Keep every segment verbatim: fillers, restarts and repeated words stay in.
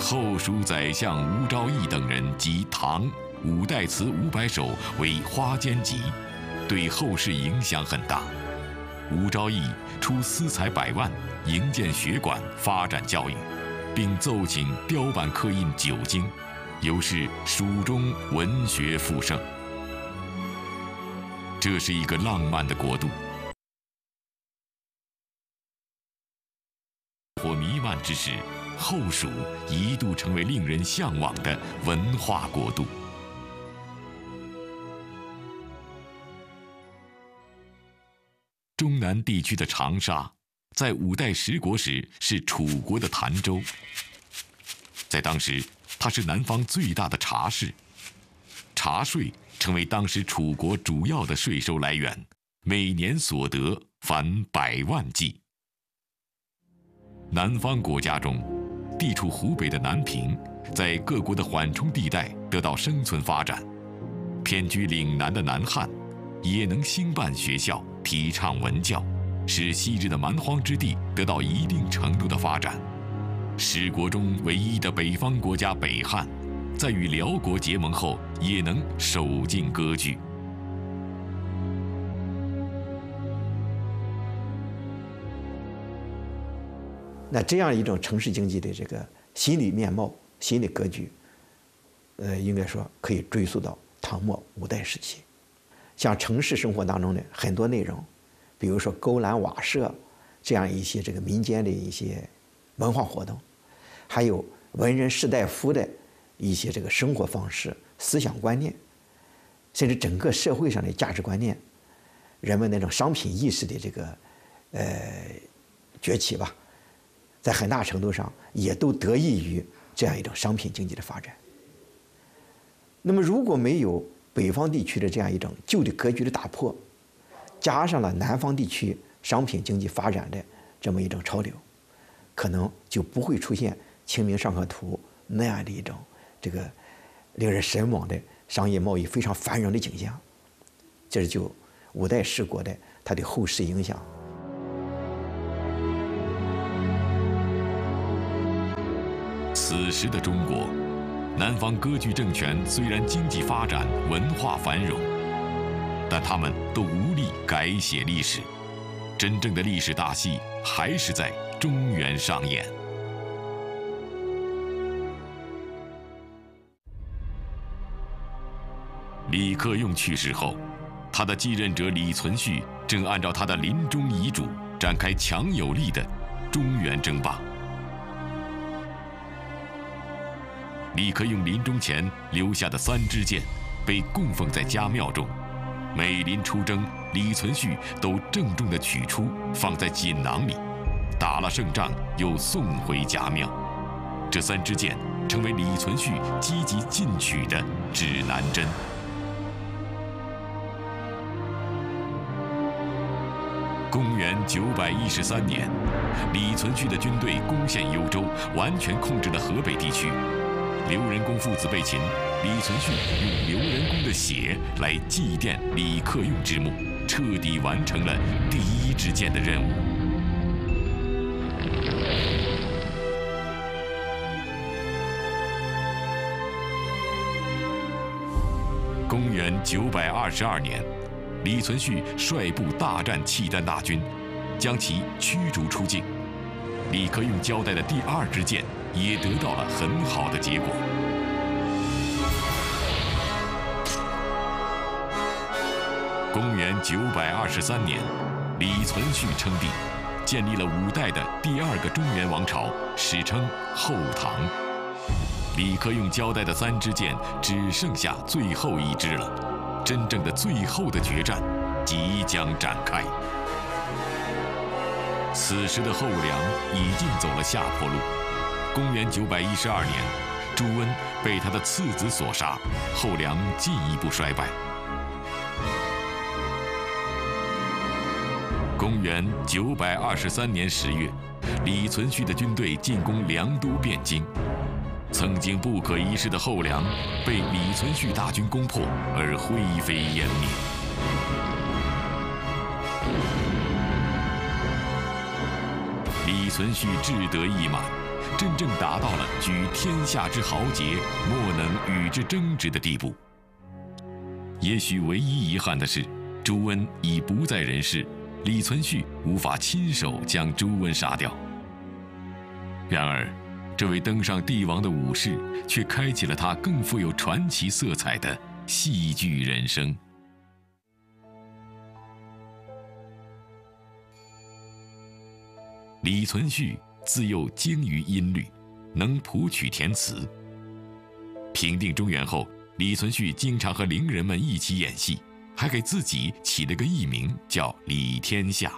后蜀宰相吴昭义等人集唐、五代词五百首为《花间集》，对后世影响很大。吴昭义出私财百万，营建学馆，发展教育，并奏请雕版刻印九经，由是蜀中文学复盛。这是一个浪漫的国度，火弥漫之时，后蜀一度成为令人向往的文化国度。中南地区的长沙，在五代十国时是楚国的潭州。在当时，它是南方最大的茶市，茶税成为当时楚国主要的税收来源，每年所得凡百万计。南方国家中，地处湖北的南平，在各国的缓冲地带得到生存发展；偏居岭南的南汉，也能兴办学校，提倡文教，使昔日的蛮荒之地得到一定程度的发展。十国中唯一的北方国家北汉，在与辽国结盟后，也能守静割据。 那这样一种城市经济的这个心理面貌、心理格局，呃，应该说可以追溯到唐末五代时期。像城市生活当中的很多内容，比如说勾栏瓦舍这样一些这个民间的一些文化活动，还有文人士大夫的一些这个生活方式、思想观念，甚至整个社会上的价值观念，人们那种商品意识的这个呃崛起吧，在很大程度上也都得益于这样一种商品经济的发展。那么如果没有北方地区的这样一种旧的格局的打破，加上了南方地区商品经济发展的这么一种潮流，可能就不会出现《清明上河图》那样的一种这个令人神往的商业贸易非常繁荣的景象。这是就五代十国的它的后世影响。 此时的中国，南方割据政权虽然经济发展、文化繁荣，但他们都无力改写历史。真正的历史大戏还是在中原上演。李克用去世后，他的继任者李存勖正按照他的临终遗嘱展开强有力的中原争霸。李克用临终前留下的三支箭被供奉在家庙中，每临出征，李存勖都郑重地取出，放在锦囊里，打了胜仗又送回家庙。这三支箭成为李存勖积极进取的指南针。公元九百一十三年，李存勖的军队攻陷幽州，完全控制了河北地区。刘仁恭父子被擒，李存勖用刘仁恭的血来祭奠李克用之墓，彻底完成了第一支箭的任务。公元九百二十二年，李存勖率部大战契丹大军，将其驱逐出境。李克用交代的第二支箭也得到了很好的结果。公元九百二十三年，李存勖称帝，建立了五代的第二个中原王朝，史称后唐。李克用交代的三支箭只剩下最后一支了，真正的最后的决战即将展开。此时的后梁已经走了下坡路。公元九百一十二年，朱温被他的次子所杀，后梁进一步衰败。公元九百二十三年十月，李存勖的军队进攻梁都汴京，曾经不可一世的后梁被李存勖大军攻破而灰飞烟灭。李存勖志得意满， 真正达到了举天下之豪杰，莫能与之争执的地步。也许唯一遗憾的是，朱温已不在人世，李存勖无法亲手将朱温杀掉。然而，这位登上帝王的武士，却开启了他更富有传奇色彩的戏剧人生。李存勖自幼精于音律，能谱曲填词。平定中原后，李存勖经常和伶人们一起演戏，还给自己起了个艺名，叫李天下。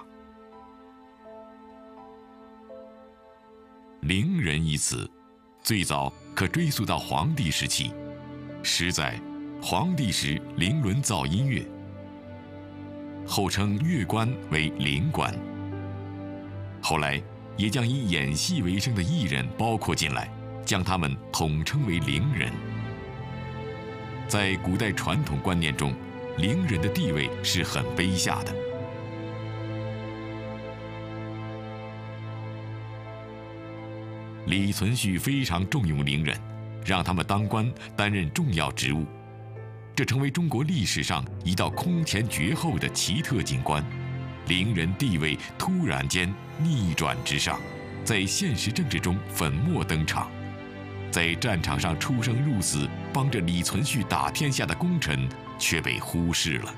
伶人一词，最早可追溯到黄帝时期。实在黄帝时，伶伦造音乐，后称乐官为伶官。后来也将以演戏为生的艺人包括进来，将他们统称为伶人。在古代传统观念中，伶人的地位是很卑下的。李存勖非常重用伶人，让他们当官，担任重要职务，这成为中国历史上一道空前绝后的奇特景观。伶人地位突然间逆转直上，在现实政治中粉墨登场，在战场上出生入死，帮着李存勖打天下的功臣却被忽视了。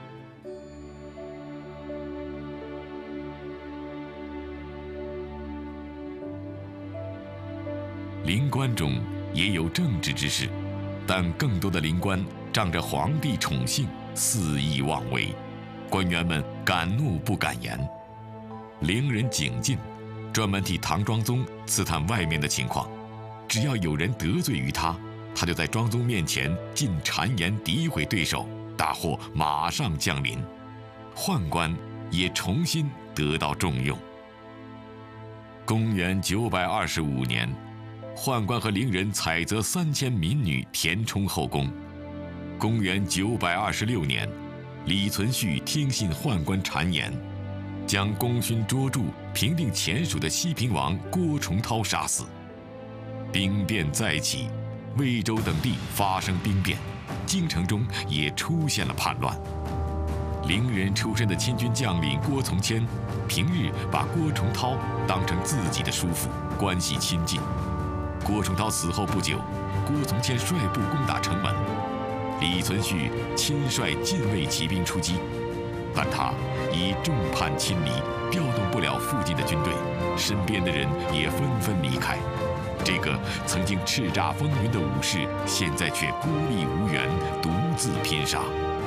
伶官中也有正直之士，但更多的伶官仗着皇帝宠幸，肆意妄为，官员们敢怒不敢言。伶人景进专门替唐庄宗刺探外面的情况，只要有人得罪于他，他就在庄宗面前尽谗言诋毁对手，大祸马上降临。宦官也重新得到重用。公元九百二十五年，宦官和伶人采择三千民女填充后宫。公元九百二十六年，李存勖听信宦官谗言，将功勋卓著、平定前蜀的西平王郭崇韬杀死。兵变再起，魏州等地发生兵变，京城中也出现了叛乱。伶人出身的亲军将领郭从谦，平日把郭崇韬当成自己的叔父，关系亲近。郭崇韬死后不久，郭从谦率部攻打城门，李存勖亲率禁卫骑兵出击，但他已众叛亲离，调动不了附近的军队，身边的人也纷纷离开。这个曾经叱咤风云的武士，现在却孤立无援，独自拼杀。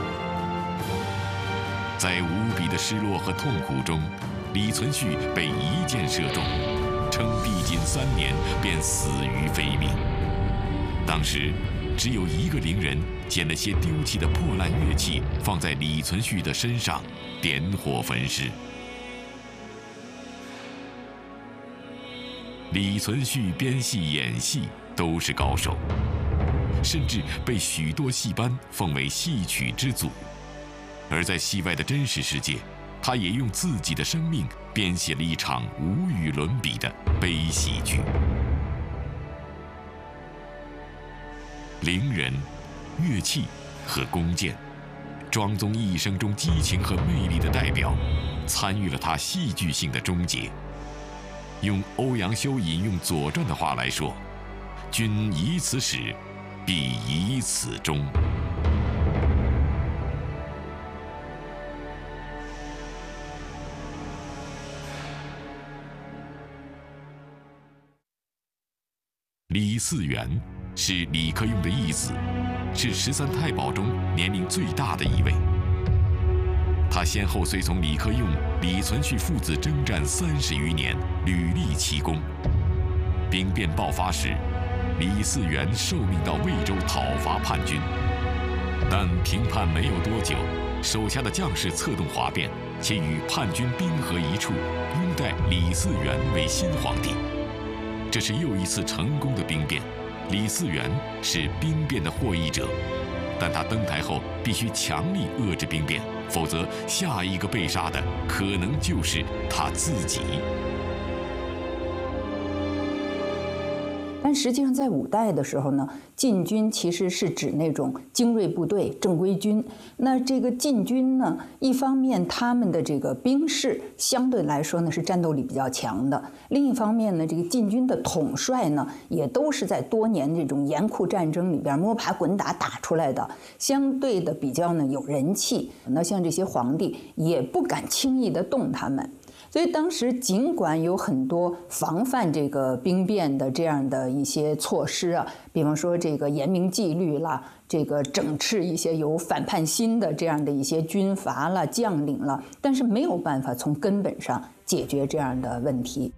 在无比的失落和痛苦中，李存勖被一箭射中，称帝仅三年便死于非命。当时只有一个伶人捡了些丢弃的破烂乐器，放在李存勖的身上，点火焚尸。李存勖编戏演戏都是高手，甚至被许多戏班奉为戏曲之祖。而在戏外的真实世界，他也用自己的生命编写了一场无与伦比的悲喜剧。伶人、乐器和弓箭，庄宗一生中激情和魅力的代表，参与了他戏剧性的终结。用欧阳修引用《左传》的话来说：“君以此始，必以此终。”李嗣源是李克用的义子，是十三太保中年龄最大的一位。他先后随从李克用、李存勖父子征战三十余年，屡立奇功。兵变爆发时，李嗣源受命到魏州讨伐叛军，但平叛没有多久，手下的将士策动哗变，且与叛军兵合一处，拥戴李嗣源为新皇帝。这是又一次成功的兵变，李嗣源是兵变的获益者，但他登台后必须强力遏制兵变，否则下一个被杀的可能就是他自己。 但实际上在五代的时候呢，禁军其实是指那种精锐部队、正规军。那这个禁军呢，一方面他们的这个兵士相对来说呢是战斗力比较强的，另一方面呢，这个禁军的统帅呢也都是在多年这种严酷战争里边摸爬滚打打出来的，相对的比较呢有人气。那像这些皇帝也不敢轻易的动他们。所以当时尽管有很多防范这个兵变的这样的一些措施啊，比方说这个严明纪律啦，这个整治一些有反叛心的这样的一些军阀啦、将领啦，但是没有办法从根本上解决这样的问题。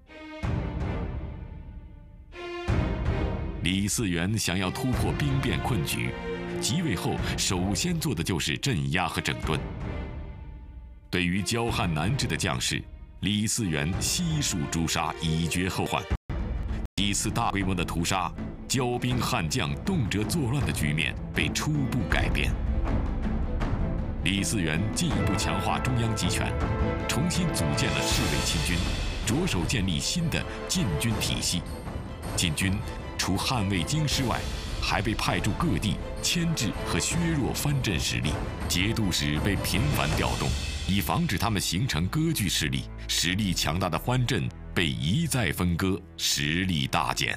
李嗣源想要突破兵变困局，即位后首先做的就是镇压和整顿。对于骄悍难治的将士，李嗣源悉数诛杀，以绝后患。几次大规模的屠杀，骄兵悍将动辄作乱的局面被初步改变。李嗣源进一步强化中央集权，重新组建了侍卫亲军，着手建立新的禁军体系。禁军除捍卫京师外，还被派驻各地，牵制和削弱藩镇实力，节度使被频繁调动，以防止他们形成割据势力。实力强大的藩镇被一再分割，实力大减。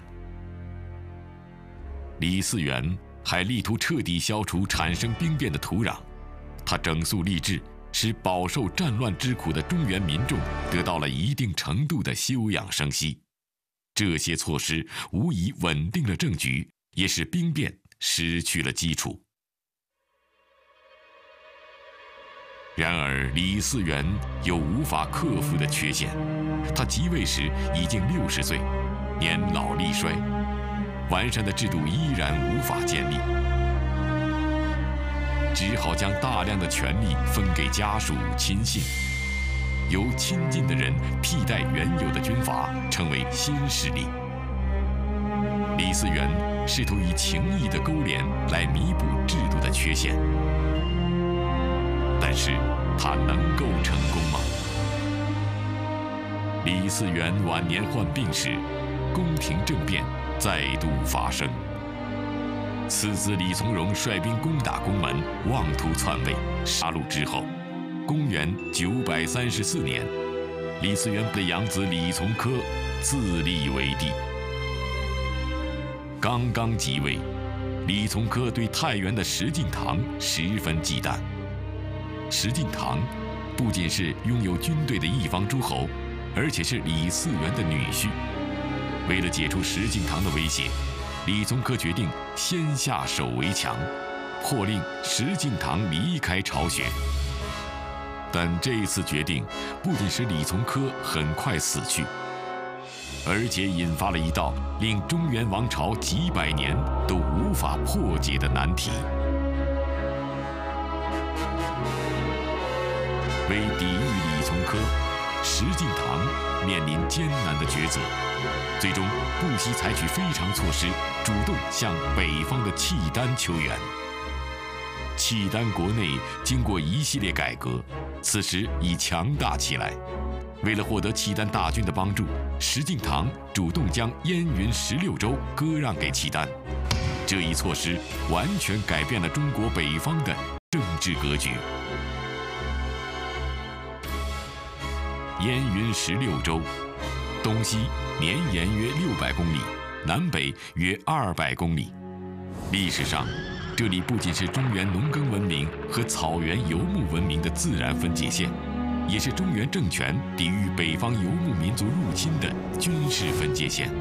李嗣源还力图彻底消除产生兵变的土壤，他整肃吏治，使饱受战乱之苦的中原民众得到了一定程度的休养生息。这些措施无疑稳定了政局，也使兵变失去了基础。然而，李嗣源有无法克服的缺陷。他即位时已经六十岁，年老力衰，完善的制度依然无法建立，只好将大量的权力分给家属亲信，由亲近的人替代原有的军阀，成为新势力。李嗣源试图以情义的勾连来弥补制度的缺陷，但是他能够成功吗？李嗣源晚年患病时，宫廷政变再度发生。次子李从荣率兵攻打宫门，妄图篡位，杀戮之后，公元九百三十四年，李嗣源的养子李从珂自立为帝。刚刚即位，李从珂对太原的石敬瑭十分忌惮。石敬瑭不仅是拥有军队的一方诸侯，而且是李嗣源的女婿。为了解除石敬瑭的威胁，李从珂决定先下手为强，迫令石敬瑭离开巢穴。但这一次决定不仅使李从珂很快死去，而且引发了一道令中原王朝几百年都无法破解的难题。为抵御李从珂，石敬瑭面临艰难的抉择，最终不惜采取非常措施，主动向北方的契丹求援。契丹国内经过一系列改革，此时已强大起来。为了获得契丹大军的帮助，石敬瑭主动将燕云十六州割让给契丹。这一措施完全改变了中国北方的政治格局。燕云十六州，东西绵延约六百公里，南北约二百公里。历史上，这里不仅是中原农耕文明和草原游牧文明的自然分界线，也是中原政权抵御北方游牧民族入侵的军事分界线。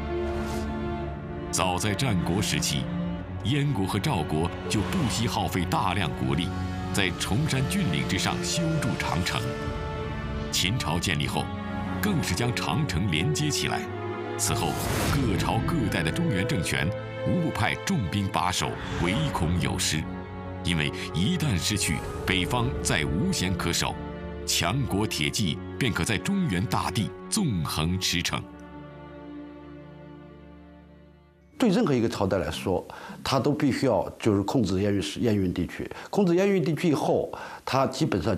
早在战国时期，燕国和赵国就不惜耗费大量国力，在崇山峻岭之上修筑长城。秦朝建立后，更是将长城连接起来。此后，各朝各代的中原政权无不派重兵把守，唯恐有失。因为一旦失去，北方再无险可守，强国铁骑便可在中原大地纵横驰骋。 对任何一个朝代来说，它都必须要就是控制燕云燕云地区，控制燕云地区以后，它基本上